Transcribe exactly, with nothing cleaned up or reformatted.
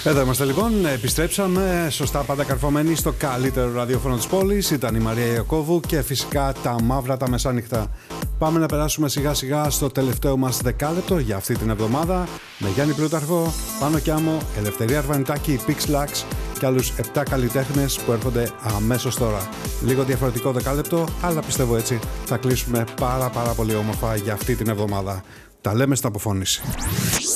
Εδώ είμαστε λοιπόν, επιστρέψαμε σωστά πάντα καρφωμένοι στο καλύτερο ραδιόφωνο της πόλης. Ήταν η Μαρία Ιακώβου και φυσικά τα μαύρα τα μεσάνυχτα. Πάμε να περάσουμε σιγά σιγά στο τελευταίο μας δεκάλεπτο για αυτή την εβδομάδα με Γιάννη Πλούταρχο, Πάνο Κιάμο, Ελευθερία Αρβανιτάκη, Pixlax και άλλους επτά καλλιτέχνες που έρχονται αμέσως τώρα. Λίγο διαφορετικό δεκάλεπτο, αλλά πιστεύω έτσι θα κλείσουμε πάρα πάρα πολύ όμορφα για αυτή την εβδομάδα. Τα λέμε στην αποφώνηση.